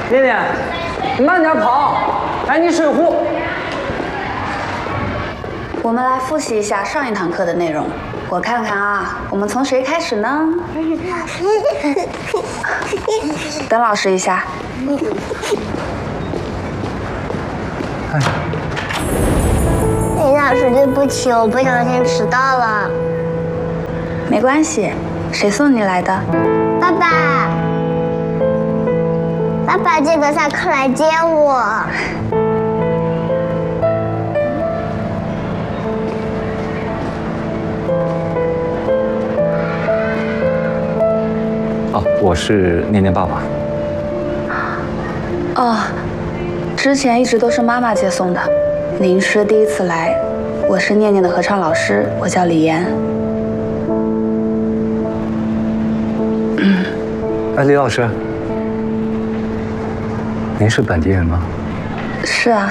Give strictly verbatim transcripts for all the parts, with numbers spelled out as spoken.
念念，你慢点跑，赶紧水壶。 我们来复习一下上一堂课的内容。我看看啊，我们从谁开始呢？等老师一下。 哎，林老师，对不起，我不小心迟到了。 没关系，谁送你来的？ 爸爸，爸爸，记得下课来接我。 哦，我是念念爸爸。 哦，之前一直都是妈妈接送的，您是第一次来。我是念念的合唱老师，我叫李岩。 嗯，哎，李老师，您是本地人吗？ 是啊。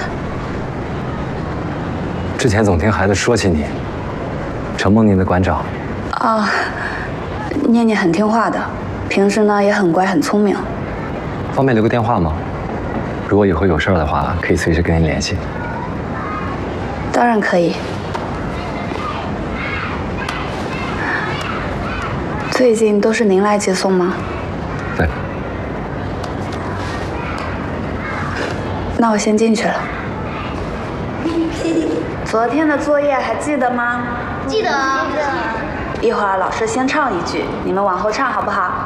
之前总听孩子说起你，承蒙您的关照。 啊、哦，念念很听话的，平时呢也很乖很聪明。 方便留个电话吗？如果以后有事儿的话，可以随时跟您联系。 当然可以。最近都是您来接送吗？ 对。 那我先进去了。昨天的作业还记得吗？ 记得。 一会儿老师先唱一句，你们往后唱好不好？